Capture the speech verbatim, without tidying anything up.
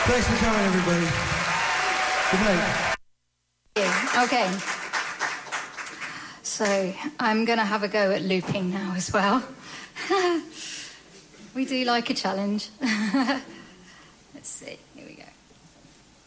Thanks for coming, everybody. Good night. Okay. So I'm going to have a go at looping now as well. We do like a challenge. Let's see. Here we go.